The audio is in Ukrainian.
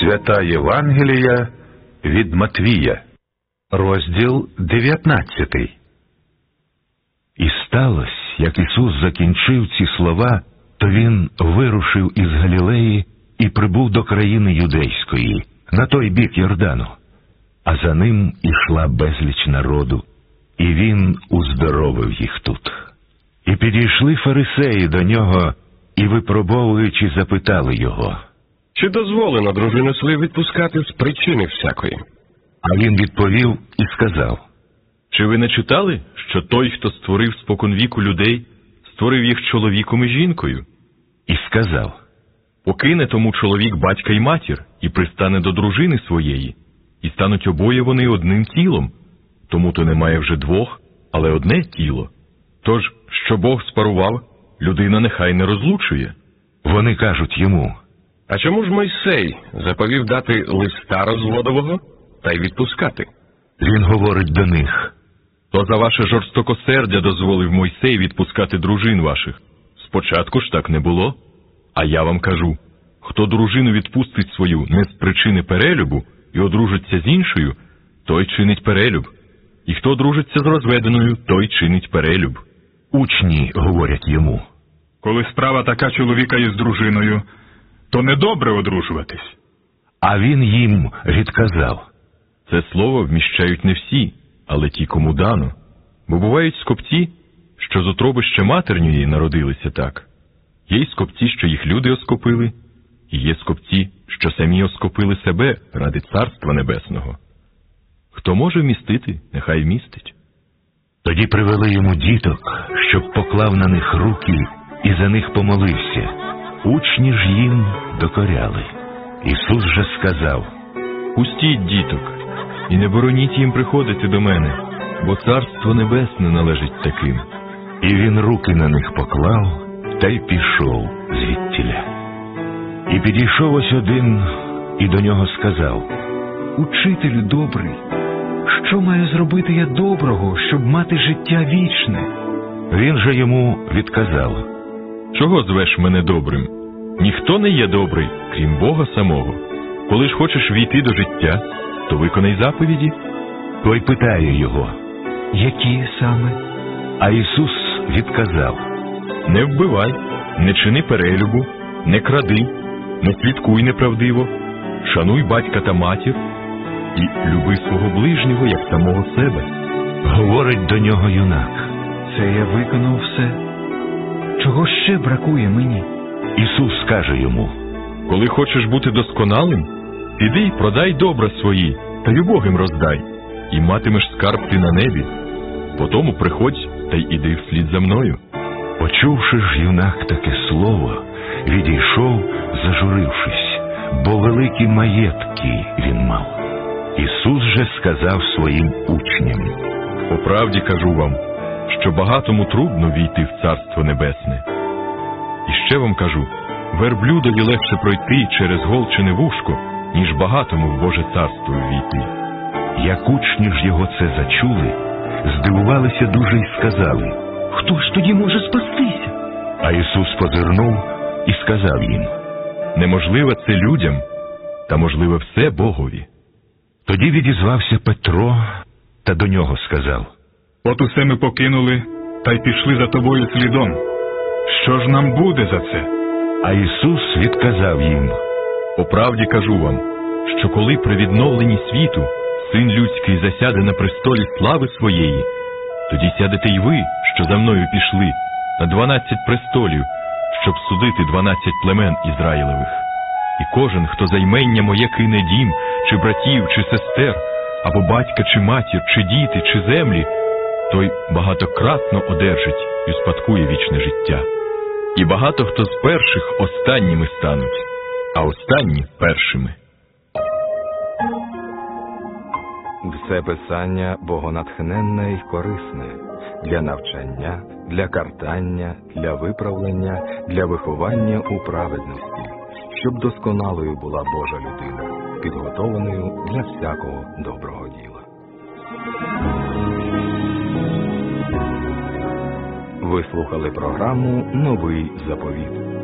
Свята Євангелія від Матвія, розділ 19. І сталося, як Ісус закінчив ці слова, то Він вирушив із Галілеї і прибув до країни Юдейської, на той бік Йордану. А за ним ішла безліч народу, і Він уздоровив їх тут. І підійшли фарисеї до нього, і, випробовуючи, запитали його: чи дозволено дружину свою відпускати з причини всякої? А він відповів і сказав: чи ви не читали, що той, хто створив споконвіку людей, створив їх чоловіком і жінкою? І сказав: покине тому чоловік батька й матір, і пристане до дружини своєї, і стануть обоє вони одним тілом. Тому то немає вже двох, але одне тіло. Тож, що Бог спарував, людина нехай не розлучує. Вони кажуть йому: а чому ж Мойсей заповів дати листа розводового та й відпускати? Він говорить до них: то за ваше жорстокосердя дозволив Мойсей відпускати дружин ваших. Спочатку ж так не було. А я вам кажу, хто дружину відпустить свою не з причини перелюбу і одружиться з іншою, той чинить перелюб. І хто одружиться з розведеною, той чинить перелюб. Учні говорять йому: коли справа така чоловіка із дружиною, то недобре одружуватись. А він їм відказав: це слово вміщають не всі, але ті, кому дано. Бо бувають скопці, що з утроби ще матерньої народилися так. Є й скопці, що їх люди оскопили, і є скопці, що самі оскопили себе ради Царства Небесного. Хто може вмістити, нехай вмістить. Тоді привели йому діток, щоб поклав на них руки і за них помолився. Учні ж їм докоряли. Ісус же сказав: пустіть діток, і не бороніть їм приходити до мене, бо Царство Небесне належить таким. І він руки на них поклав, та й пішов звідтіля. І підійшов ось один, і до нього сказав: Учителю добрий, що маю зробити я доброго, щоб мати життя вічне? Він же йому відказав: чого звеш мене добрим? Ніхто не є добрий, крім Бога самого. Коли ж хочеш війти до життя, то виконай заповіді. Той питає його: які саме? А Ісус відказав: не вбивай, не чини перелюбу, не кради, не слідкуй неправдиво, шануй батька та матір і люби свого ближнього, як самого себе. Говорить до нього юнак: це я виконав все. Чого ще бракує мені? Ісус каже йому: коли хочеш бути досконалим, піди й продай добра свої, та й убогим роздай, і матимеш скарб ти на небі. Потому приходь та й іди вслід за мною. Почувши ж юнак таке слово, відійшов, зажурившись, бо великі маєтки він мав. Ісус же сказав своїм учням: по правді кажу вам, що багатому трудно війти в Царство Небесне. І ще вам кажу, верблюдові легше пройти через голчене вушко, ніж багатому в Боже Царство війти. Як учні ж його це зачули, здивувалися дуже й сказали: хто ж тоді може спастися? А Ісус позирнув і сказав їм: неможливо це людям, та можливе все Богові. Тоді відізвався Петро та до нього сказав: от усе ми покинули, та й пішли за тобою слідом. Що ж нам буде за це? А Ісус відказав їм: по правді кажу вам, що коли при відновленні світу Син Людський засяде на престолі слави своєї, тоді сядете й ви, що за мною пішли, на 12 престолів, щоб судити 12 племен Ізраїлевих. І кожен, хто за ймення моє кине дім, чи братів, чи сестер, або батька, чи матір, чи діти, чи землі, той багатократно одержить і успадкує вічне життя. І багато хто з перших останніми стануть, а останні першими. Все писання богонатхненне й корисне для навчання, для картання, для виправлення, для виховання у праведності, щоб досконалою була Божа людина, підготованою для всякого доброго діла. Ви слухали програму «Новий заповіт».